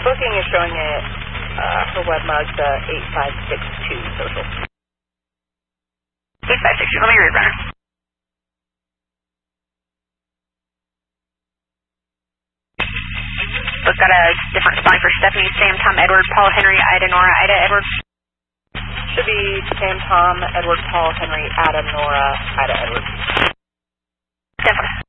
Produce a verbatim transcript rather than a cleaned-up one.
booking is showing it, uh, her web mug, the eight five six two social. eight five six two, let me read runner. We've got a different spelling for Stephanie, Sam, Tom, Edward, Paul, Henry, Ida, Nora, Ida, Edward. Should be Sam, Tom, Edward, Paul, Henry, Adam, Nora, Ida, Edward. ten four.